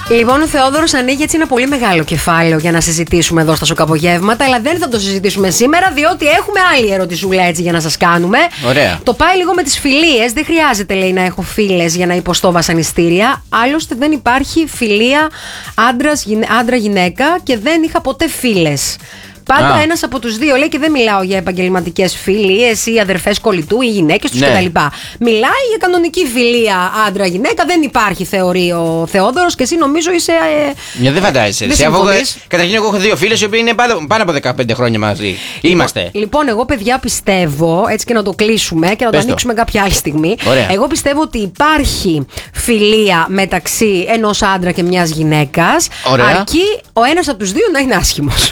Λοιπόν, ο Θεόδωρος ανοίγει έτσι ένα πολύ μεγάλο κεφάλαιο για να συζητήσουμε εδώ στα σοκαπογεύματα, αλλά δεν θα το συζητήσουμε σήμερα, διότι έχουμε άλλη ερωτησούλα έτσι για να σας κάνουμε. Ωραία. Το πάει λίγο με τις φιλίες. Δεν χρειάζεται, λέει, να έχω φίλες για να υποστώ βασανιστήρια. Άλλωστε, δεν υπάρχει φιλία άντρα-γυναίκα και δεν είχα ποτέ φίλες. Πάντα ένας από τους δύο, λέει, και δεν μιλάω για επαγγελματικές φιλίες ή αδερφές κολλητού ή γυναίκες τους κτλ. Μιλάει για κανονική φιλία άντρα-γυναίκα. Δεν υπάρχει, θεωρεί ο Θεόδωρος, και εσύ νομίζω είσαι. Δεν φαντάζεσαι. Καταρχήν, εγώ έχω δύο φίλες οι οποίοι είναι πάνω από 15 χρόνια μαζί. Είμαστε. Λοιπόν, εγώ, παιδιά, πιστεύω, έτσι και να το κλείσουμε και να το ανοίξουμε κάποια άλλη στιγμή. Ωραία. Εγώ πιστεύω ότι υπάρχει φιλία μεταξύ ενός άντρα και μιας γυναίκας. Αρκεί ο ένας από τους δύο να είναι άσχημος.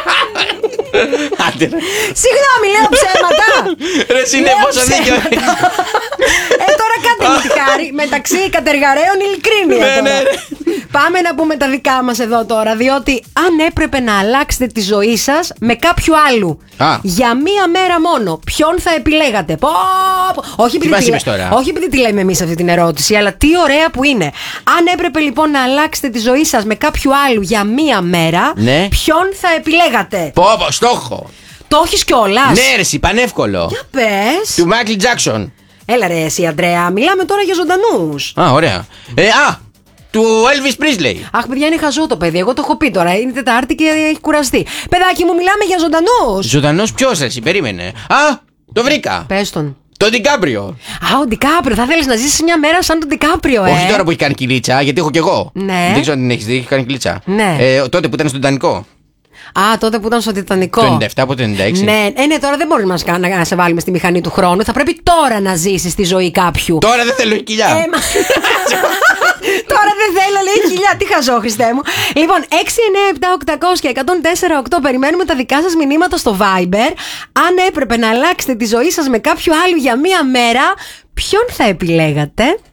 Συγγνώμη, λέω ψέματα. Ρε συνέβωσα δίκιο. Τώρα κάντε μου τη χάρη. Μεταξύ κατεργαρέων ειλικρίνεια τώρα. Πάμε να πούμε τα δικά μας εδώ τώρα. Διότι αν έπρεπε να αλλάξετε τη ζωή σας με κάποιου άλλου για μία μέρα μόνο, ποιον θα επιλέγατε? Όχι επειδή τη λέμε εμείς αυτή την ερώτηση, αλλά τι ωραία που είναι. Αν έπρεπε λοιπόν να αλλάξετε τη ζωή σας με κάποιου άλλου για μία μέρα, ποιον θα επιλέγατε? Στόχο. Το έχεις κιόλας? Ναι, ρε, εσύ, πανεύκολο. Για πες. Του Μάικλ Τζάκσον. Έλα ρε εσύ, Αντρέα, μιλάμε τώρα για ζωντανούς. Ωραία. Του Elvis Presley. Αχ, παιδιά, είναι χαζό το παιδί. Εγώ το έχω πει τώρα. Είναι Τετάρτη και έχει κουραστεί. Παιδάκι μου, μιλάμε για ζωντανούς. Ζωντανός ποιος, εσύ, περίμενε. Το βρήκα. Πες τον. Το Ντικάπριο. Ο Ντικάπριο. Θα θέλεις να ζήσεις μια μέρα σαν τον Ντικάπριο, Όχι τώρα που έχει κάνει κυλίτσα, γιατί έχω κι εγώ. Ναι. Δεν ξέρω αν την έχεις δει, έχει κάνει κυλίτσα. Ναι. Τότε που ήταν στον Τιτανικό. Τότε που ήταν στο Τιτανικό. Το 97 από το 96. Ναι, τώρα δεν μπορούμε να σε βάλουμε στη μηχανή του χρόνου. Θα πρέπει τώρα να ζήσεις τη ζωή κάποιου. Τώρα δεν θέλω κοιλιά. Τώρα δεν θέλω, λέει, κοιλιά. Τι χαζό, Χριστέ μου. Λοιπόν, 697-800-1048. Περιμένουμε τα δικά σας μηνύματα στο Viber. Αν έπρεπε να αλλάξετε τη ζωή σας με κάποιου άλλου για μία μέρα, ποιον θα επιλέγατε?